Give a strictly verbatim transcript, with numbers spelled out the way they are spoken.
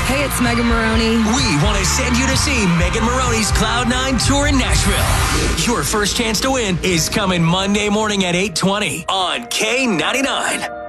Hey, it's Megan Maroney. We want to send you to see Megan Maroney's Cloud nine Tour in Nashville. Your first chance to win is coming Monday morning at eight twenty on K ninety-nine.